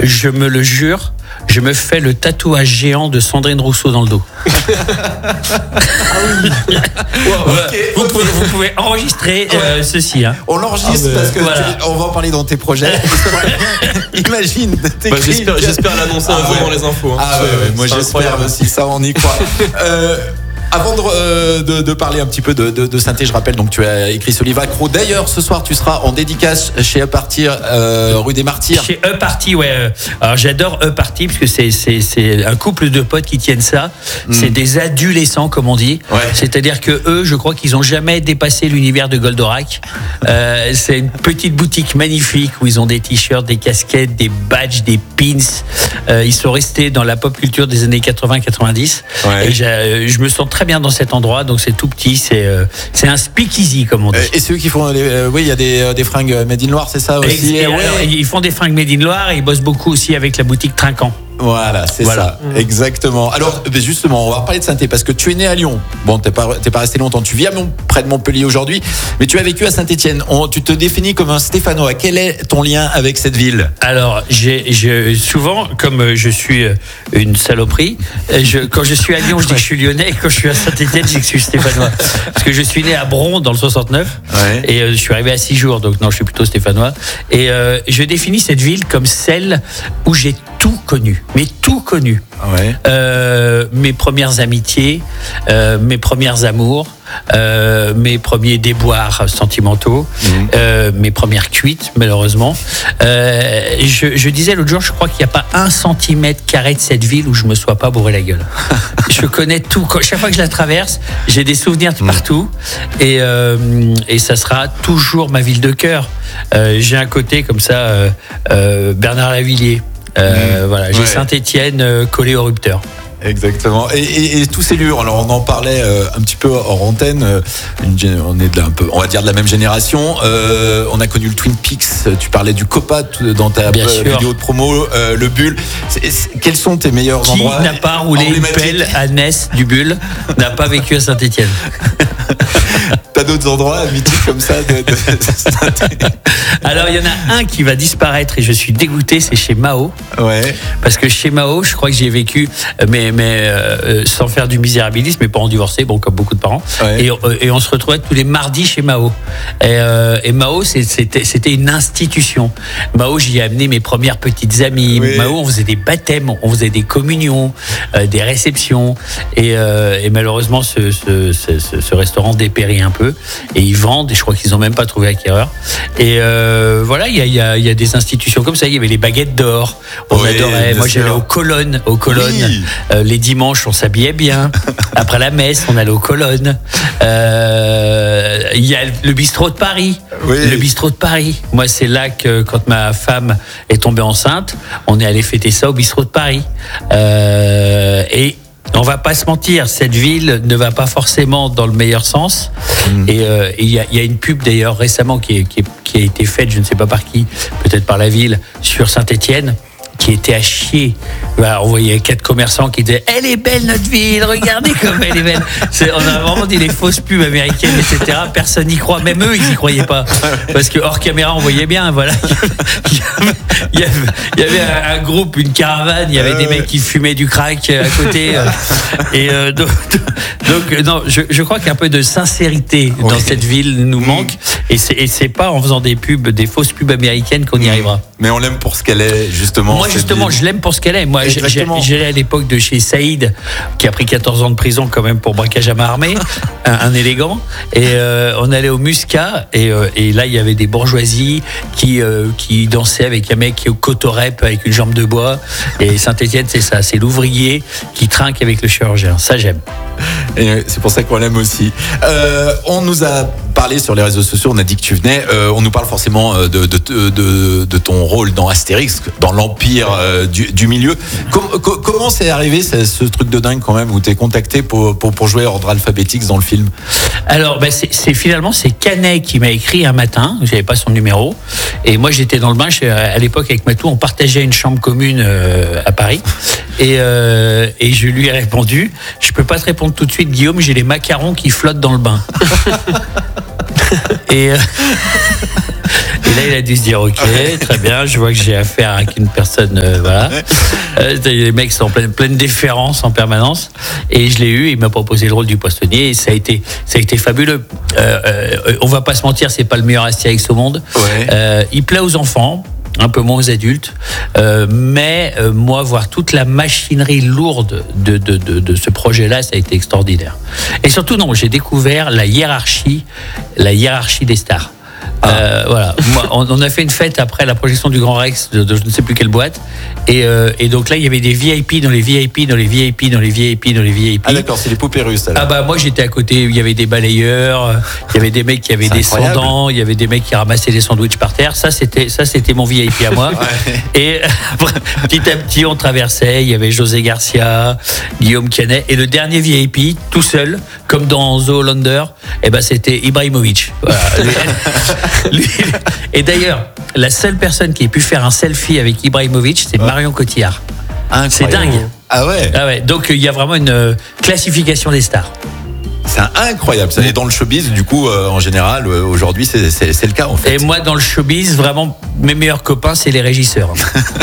je me le jure, je me fais le tatouage géant de Sandrine Rousseau dans le dos. Vous pouvez enregistrer ceci. Hein. On l'enregistre parce que on va en parler dans tes projets. Imagine, j'espère l'annoncer un jour dans les infos. Hein. Moi j'espère aussi, ça on y croit. Avant de parler un petit peu de synthé, je rappelle donc tu as écrit ce livre Accro. D'ailleurs, ce soir tu seras en dédicace chez E-Party rue des Martyrs. Chez E-Party, ouais. Alors j'adore E-Party parce que c'est un couple de potes qui tiennent ça. C'est des adolescents comme on dit. Ouais. C'est-à-dire que eux, je crois qu'ils ont jamais dépassé l'univers de Goldorak. C'est une petite boutique magnifique où ils ont des t-shirts, des casquettes, des badges, des pins. Ils sont restés dans la pop culture des années 80-90. Ouais. Et je me sens très bien dans cet endroit, donc c'est tout petit, c'est un speakeasy comme on dit. Et ceux qui font, il y a des fringues made in Loire, c'est ça aussi. Ils font des fringues made in Loire et ils bossent beaucoup aussi avec la boutique Trinquant. Voilà, c'est ça, exactement. Alors, justement, on va reparler de synthé parce que tu es né à Lyon. Bon, t'es pas resté longtemps. Tu vis près de Montpellier aujourd'hui, mais tu as vécu à Saint-Étienne. Tu te définis comme un Stéphanois. Quel est ton lien avec cette ville ? Alors, souvent, comme je suis une saloperie, quand je suis à Lyon, je dis que je suis lyonnais, et quand je suis à Saint-Étienne, je dis que je suis stéphanois. Parce que je suis né à Bron dans le 69, et je suis arrivé à 6 jours, donc non, je suis plutôt stéphanois. Et je définis cette ville comme celle où j'ai tout connu, mais tout connu. Ouais. Mes premières amitiés, mes premiers amours, mes premiers déboires sentimentaux, mes premières cuites, malheureusement. Je disais l'autre jour, je crois qu'il n'y a pas 1 centimètre carré de cette ville où je me sois pas bourré la gueule. Je connais tout. Chaque fois que je la traverse, j'ai des souvenirs de partout. Et ça sera toujours ma ville de cœur. J'ai un côté comme ça, Bernard Lavilliers. J'ai Saint-Étienne collé au rupteur. Exactement. Et tous ces lieux, alors on en parlait un petit peu hors antenne, on est on va dire de la même génération. On a connu le Twin Peaks, tu parlais du Copa dans ta vidéo de promo, le Bull. Quels sont tes meilleurs endroits ? Qui n'a pas roulé une pelle à Ness du Bull n'a pas vécu à Saint-Étienne. T'as d'autres endroits mythiques comme ça Alors il y en a un qui va disparaître et je suis dégoûté, c'est chez Mao. Ouais. Parce que chez Mao, je crois que j'y ai vécu, mais sans faire du misérabilisme, mes parents divorcés, bon comme beaucoup de parents. Ouais. Et on se retrouvait tous les mardis chez Mao. Et Mao, c'était une institution. Mao, j'y ai amené mes premières petites amies. Oui. Mao, on faisait des baptêmes, on faisait des communions, des réceptions. Et malheureusement, ce restaurant dépérit un peu. Et ils vendent, et je crois qu'ils n'ont même pas trouvé acquéreur. Et voilà, il y a des institutions comme ça. Il y avait les baguettes d'or, on adorait. Moi, j'allais aux colonnes. Oui. Les dimanches, on s'habillait bien. Après la messe, on allait aux colonnes. Il y a le bistrot de Paris. Oui. Le bistrot de Paris. Moi, c'est là que, quand ma femme est tombée enceinte, on est allé fêter ça au bistrot de Paris. Et on va pas se mentir, cette ville ne va pas forcément dans le meilleur sens. Et il y a une pub d'ailleurs récemment qui a été faite, je ne sais pas par qui, peut-être par la ville, sur Saint-Étienne, qui était à chier. On voyait 4 commerçants qui disaient « Elle est belle notre ville, regardez comme elle est belle !» On a vraiment dit les fausses pubs américaines, etc. Personne n'y croit, même eux, ils n'y croyaient pas. Parce que hors caméra, on voyait bien, voilà. Il y avait un groupe, une caravane, il y avait des mecs qui fumaient du crack à côté. Donc non, je crois qu'un peu de sincérité dans cette ville nous manque. Et c'est pas en faisant des fausses pubs américaines qu'on y arrivera. Mais on l'aime pour ce qu'elle est, justement. Moi, justement, je l'aime pour ce qu'elle est. Moi, j'allais à l'époque de chez Saïd, qui a pris 14 ans de prison quand même pour braquage à main armée, un élégant. Et on allait au Muscat, et là, il y avait des bourgeoisies qui dansaient avec un mec qui est au cotorep avec une jambe de bois. Et Saint-Étienne, c'est ça, c'est l'ouvrier qui trinque avec le chirurgien. Ça, j'aime. Et c'est pour ça qu'on l'aime aussi. On nous a parlé sur les réseaux sociaux, on a dit que tu venais. On nous parle forcément de ton rôle dans Astérix, dans l'Empire du milieu. Comment c'est arrivé ce truc de dingue quand même où t'es contacté pour jouer ordre alphabétique dans le film? Alors c'est Canet qui m'a écrit un matin, j'avais pas son numéro, et moi j'étais dans le bain, à l'époque avec Matou, on partageait une chambre commune à Paris, et je lui ai répondu, je peux pas te répondre tout de suite Guillaume, j'ai les macarons qui flottent dans le bain. Et là, il a dû se dire, ok, très bien, je vois que j'ai affaire avec une personne, voilà. Les mecs sont en pleine déférence en permanence. Et je l'ai eu, il m'a proposé le rôle du poissonnier et ça a été fabuleux. On va pas se mentir, c'est pas le meilleur Astérix au monde. Ouais. Il plaît aux enfants, un peu moins aux adultes, mais moi, voir toute la machinerie lourde de ce projet-là, ça a été extraordinaire. Et surtout, non, j'ai découvert la hiérarchie des stars. Voilà. Moi, on a fait une fête après la projection du Grand Rex de je ne sais plus quelle boîte, et donc là il y avait des VIP dans les VIP dans les VIP dans les VIP dans les VIP. Ah d'accord, c'est les poupées russes. Alors. Ah bah moi j'étais à côté, il y avait des balayeurs, il y avait des mecs qui avaient des sondants, il y avait des mecs qui ramassaient des sandwichs par terre. Ça c'était mon VIP à moi. Ouais. Et petit à petit on traversait, il y avait José Garcia, Guillaume Canet, et le dernier VIP tout seul, comme dans Zoolander, et ben c'était Ibrahimovic. Voilà. Et d'ailleurs, la seule personne qui ait pu faire un selfie avec Ibrahimovic, c'est Marion Cotillard. C'est dingue. Ah ouais. Donc il y a vraiment une classification des stars. C'est incroyable. Ça est dans le showbiz, du coup, en général, aujourd'hui, c'est le cas, en fait. Et moi, dans le showbiz, vraiment, mes meilleurs copains, c'est les régisseurs.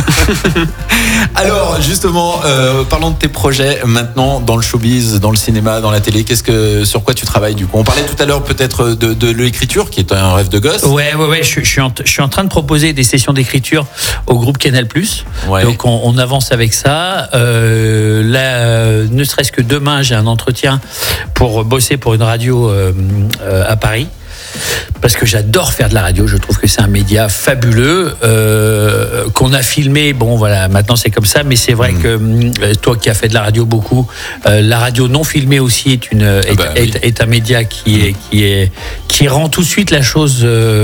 Alors, justement, parlons de tes projets maintenant dans le showbiz, dans le cinéma, dans la télé. Sur quoi tu travailles, du coup? On parlait tout à l'heure peut-être de l'écriture, qui est un rêve de gosse. Ouais. Je suis en train de proposer des sessions d'écriture au groupe Canal+. Ouais. Donc, on avance avec ça. Là, ne serait-ce que demain, j'ai un entretien pour bosser pour une radio à Paris, parce que j'adore faire de la radio. Je trouve que c'est un média fabuleux qu'on a filmé. Bon voilà, maintenant c'est comme ça, mais c'est vrai que toi qui as fait de la radio beaucoup, la radio non filmée aussi est un média qui rend tout de suite la chose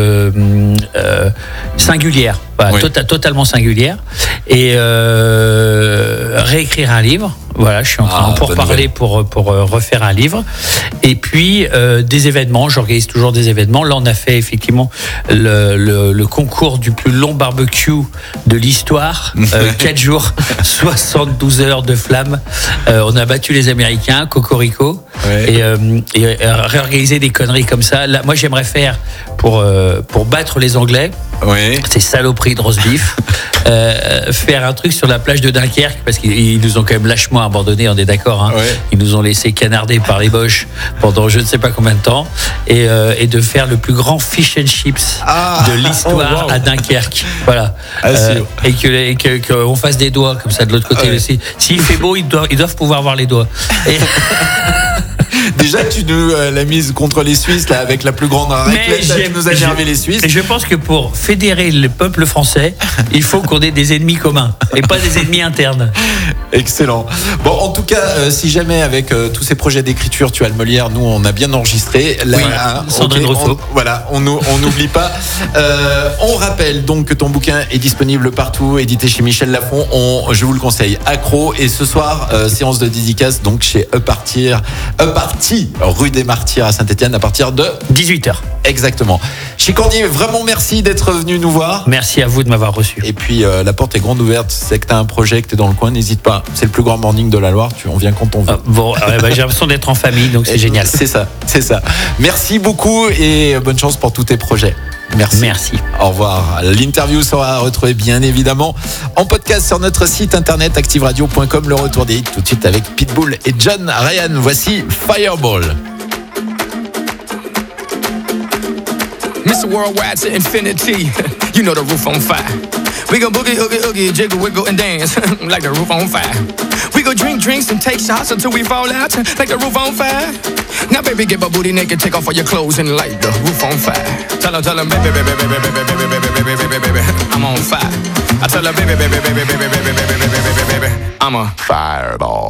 singulière. Voilà, oui. Totalement singulière. Et réécrire un livre. Voilà, je suis en train pour parler, pour refaire un livre. Et puis des événements. J'organise toujours des événements. Là, on a fait effectivement le concours du plus long barbecue de l'histoire. 4 jours, 72 heures de flamme. On a battu les Américains, Cocorico. Ouais. Et réorganiser des conneries comme ça. Là, moi, j'aimerais faire pour battre les Anglais. Ouais. Ces saloperies de roast beef. Faire un truc sur la plage de Dunkerque, parce qu'ils nous ont quand même lâchement abandonnés, on est d'accord, hein. Ouais. Ils nous ont laissé canarder par les Boches pendant je ne sais pas combien de temps, et de faire le plus grand fish and chips de l'histoire à Dunkerque. Voilà. Et qu'on fasse des doigts comme ça de l'autre côté aussi. S'il fait beau, ils doivent pouvoir voir les doigts. Déjà, tu nous l'as mise contre les Suisses, là, avec la plus grande raclette, tu nous as énervé les Suisses. Et je pense que pour fédérer le peuple français, il faut qu'on ait des ennemis communs et pas des ennemis internes. Excellent. Bon, en tout cas, si jamais avec tous ces projets d'écriture, tu as le Molière, nous, on a bien enregistré. Là, oui, Sandrine Rousseau. On n'oublie pas. On rappelle donc que ton bouquin est disponible partout, édité chez Michel Lafon. Je vous le conseille, Accro. Et ce soir, séance de dédicace donc chez Parti, rue des Martyrs à Saint-Étienne, à partir de 18h. Exactement. Chicordi, vraiment merci d'être venu nous voir. Merci à vous de m'avoir reçu. Et puis la porte est grande ouverte. C'est que tu as un projet, que tu es dans le coin, n'hésite pas. C'est le plus grand morning de la Loire. On vient quand on veut. J'ai l'impression d'être en famille, donc c'est génial. C'est ça. Merci beaucoup et bonne chance pour tous tes projets. Merci. Au revoir. L'interview sera retrouvée bien évidemment en podcast sur notre site internet activeradio.com. Le retour des hits tout de suite avec Pitbull et John Ryan. Voici Fireball. Mr. Worldwide to infinity. You know the roof on fire. We go boogie, oogie, oogie, jiggle, wiggle, and dance like the roof on fire. We go drink drinks and take shots until we fall out like the roof on fire. Now, baby, get my booty naked, take off all your clothes and light the roof on fire. Tell him, baby, baby, baby, baby, baby, baby, baby, baby, baby, I'm on fire. I tell her, baby, baby, baby, baby, baby, baby, baby, baby, baby, I'm a fireball.